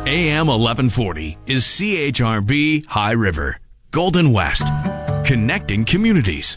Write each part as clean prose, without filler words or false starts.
AM 1140 is CHRB High River, Golden West, connecting communities.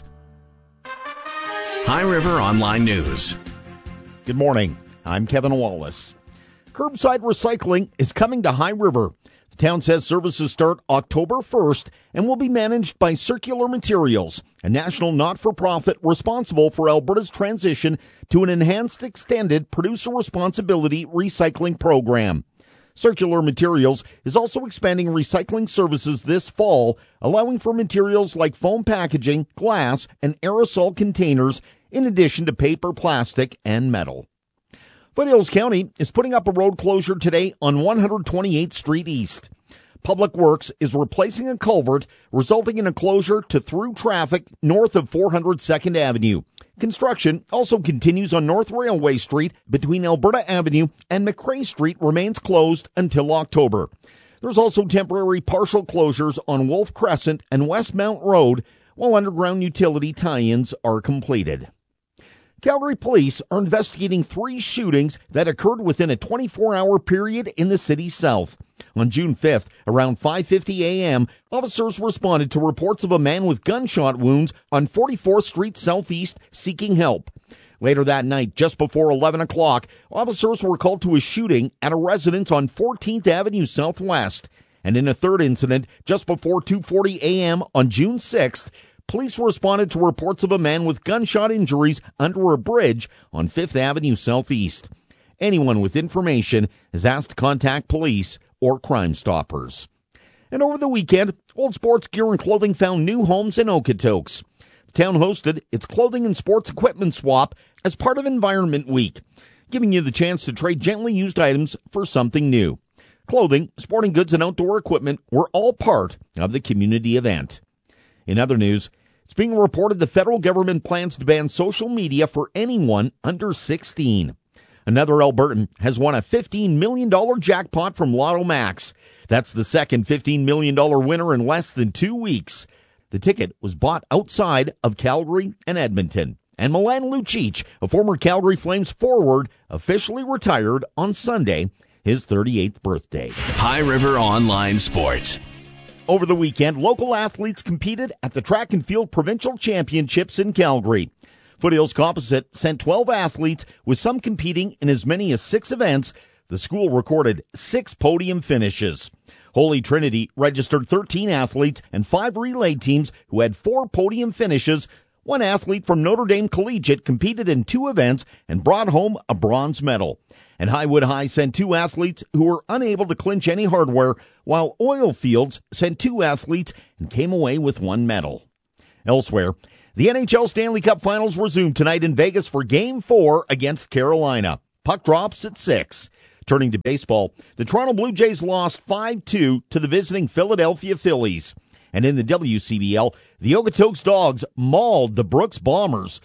High River Online News. Good morning. I'm Kevin Wallace. Curbside recycling is coming to High River. The town says services start October 1st and will be managed by Circular Materials, a national not-for-profit responsible for Alberta's transition to an enhanced extended producer responsibility recycling program. Circular Materials is also expanding recycling services this fall, allowing for materials like foam packaging, glass, and aerosol containers, in addition to paper, plastic, and metal. Foothills County is putting up a road closure today on 128th Street East. Public Works is replacing a culvert, resulting in a closure to through traffic north of 400 2nd Avenue. Construction also continues on North Railway Street between Alberta Avenue and McRae Street remains closed until October. There's also temporary partial closures on Wolf Crescent and Westmount Road while underground utility tie-ins are completed. Calgary police are investigating 3 shootings that occurred within a 24-hour period in the city's south. On June 5th, around 5:50 a.m., officers responded to reports of a man with gunshot wounds on 44th Street Southeast seeking help. Later that night, just before 11 o'clock, officers were called to a shooting at a residence on 14th Avenue Southwest. And in a third incident, just before 2:40 a.m. on June 6th, police responded to reports of a man with gunshot injuries under a bridge on 5th Avenue Southeast. Anyone with information is asked to contact police or Crime Stoppers. And over the weekend, Old Sports Gear and Clothing found new homes in Okotoks. The town hosted its clothing and sports equipment swap as part of Environment Week, giving you the chance to trade gently used items for something new. Clothing, sporting goods, and outdoor equipment were all part of the community event. In other news, it's being reported the federal government plans to ban social media for anyone under 16. Another Albertan has won a $15 million jackpot from Lotto Max. That's the second $15 million winner in less than 2 weeks. The ticket was bought outside of Calgary and Edmonton. And Milan Lucic, a former Calgary Flames forward, officially retired on Sunday, his 38th birthday. High River Online Sports. Over the weekend, local athletes competed at the Track and Field Provincial Championships in Calgary. Foothills Composite sent 12 athletes, with some competing in as many as 6 events. The school recorded 6 podium finishes. Holy Trinity registered 13 athletes and 5 relay teams who had 4 podium finishes. 1 athlete from Notre Dame Collegiate competed in 2 events and brought home a bronze medal. And Highwood High sent 2 athletes who were unable to clinch any hardware, while Oilfields sent 2 athletes and came away with 1 medal. Elsewhere, the NHL Stanley Cup Finals resume tonight in Vegas for Game 4 against Carolina. Puck drops at 6. Turning to baseball, the Toronto Blue Jays lost 5-2 to the visiting Philadelphia Phillies. And in the WCBL, the Okotoks Dogs mauled the Brooks Bombers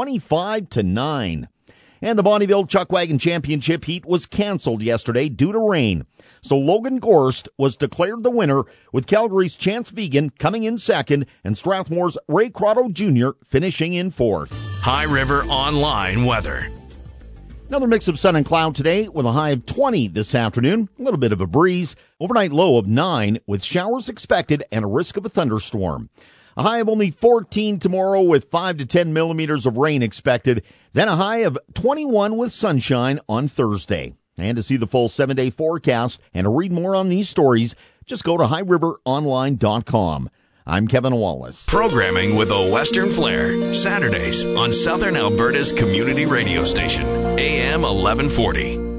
25-9. And the Bonnyville Chuckwagon Championship heat was canceled yesterday due to rain. So Logan Gorst was declared the winner, with Calgary's Chance Vegan coming in second and Strathmore's Ray Crotto Jr. finishing in 4th. High River Online Weather. Another mix of sun and cloud today with a high of 20 this afternoon. A little bit of a breeze. Overnight low of 9 with showers expected and a risk of a thunderstorm. A high of only 14 tomorrow with 5 to 10 millimeters of rain expected. Then a high of 21 with sunshine on Thursday. And to see the full 7-day forecast and to read more on these stories, just go to highriveronline.com. I'm Kevin Wallace. Programming with a Western flair. Saturdays on Southern Alberta's community radio station, AM 1140.